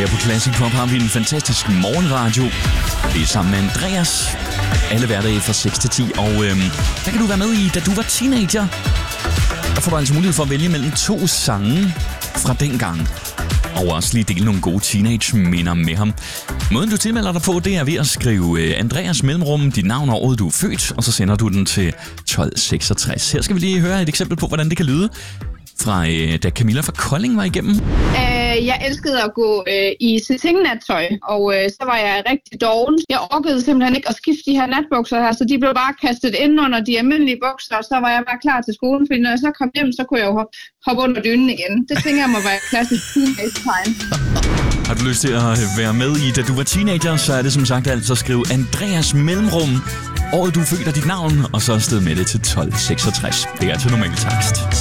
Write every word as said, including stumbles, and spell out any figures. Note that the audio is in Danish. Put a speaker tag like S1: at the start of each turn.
S1: Her på Classic Pop har vi en fantastisk morgenradio. Det er sammen med Andreas. Alle hverdage fra seks til ti. Og øhm, hvad kan du være med i, da du var teenager? Der får du altså mulighed for at vælge mellem to sange fra dengang. Og også lige dele nogle gode teenage-minder med ham. Måden du tilmelder dig på, det er ved at skrive øh, Andreas mellemrum, dit navn og året du er født, og så sender du den til tolv seksogtres. Her skal vi lige høre et eksempel på, hvordan det kan lyde, fra øh, da Camilla fra Kolding var igennem.
S2: Uh, jeg elskede at gå uh, i satin-nattøj, og uh, så var jeg rigtig doven. Jeg orkede simpelthen ikke at skifte de her natbukser her, så de blev bare kastet ind under de almindelige bukser, og så var jeg bare klar til skolen, fordi når jeg så kom hjem, så kunne jeg jo hoppe, hoppe under dynen igen. Det tænker jeg må være klassisk teenage-tegn.
S1: Har du lyst til at være med i, da du var teenager, så er det som sagt altså at skrive Andreas mellemrum, året du er født og dit navn, og så afsted med det til tolv seksogtres. Det er til normal takst.